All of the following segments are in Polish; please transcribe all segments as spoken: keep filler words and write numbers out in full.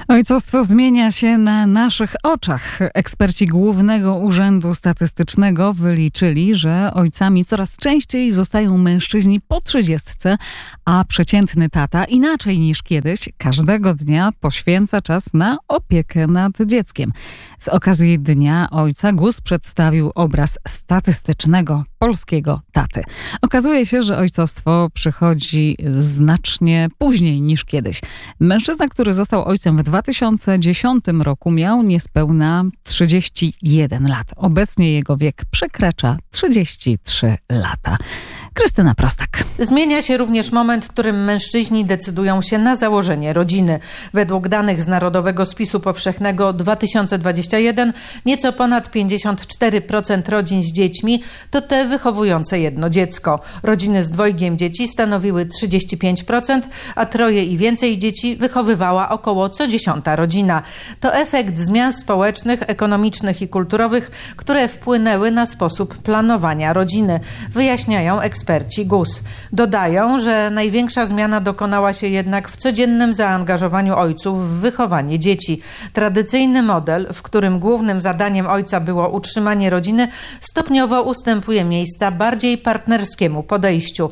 Ojcostwo zmienia się na naszych oczach. Eksperci Głównego Urzędu Statystycznego wyliczyli, że ojcami coraz częściej zostają mężczyźni po trzydziestce, a przeciętny tata, inaczej niż kiedyś, każdego dnia poświęca czas na opiekę nad dzieckiem. Z okazji Dnia Ojca G U S przedstawił obraz statystycznego polskiego taty. Okazuje się, że ojcostwo przychodzi znacznie później niż kiedyś. Mężczyzna, który został ojcem w dwa tysiące dziesiątym roku, miał niespełna trzydzieści jeden lat. Obecnie jego wiek przekracza trzydzieści trzy lata. Krystyna Prostak. Zmienia się również moment, w którym mężczyźni decydują się na założenie rodziny. Według danych z Narodowego Spisu Powszechnego dwa tysiące dwudziestego pierwszego nieco ponad pięćdziesiąt cztery procent rodzin z dziećmi to te wychowujące jedno dziecko. Rodziny z dwojgiem dzieci stanowiły trzydzieści pięć procent, a troje i więcej dzieci wychowywała około co dziesiąta rodzina. To efekt zmian społecznych, ekonomicznych i kulturowych, które wpłynęły na sposób planowania rodziny, wyjaśniają eksperci G U S. Dodają, że największa zmiana dokonała się jednak w codziennym zaangażowaniu ojców w wychowanie dzieci. Tradycyjny model, w którym głównym zadaniem ojca było utrzymanie rodziny, stopniowo ustępuje miejsca bardziej partnerskiemu podejściu.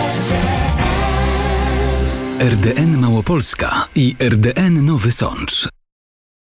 R D N Małopolska i R D N Nowy Sącz.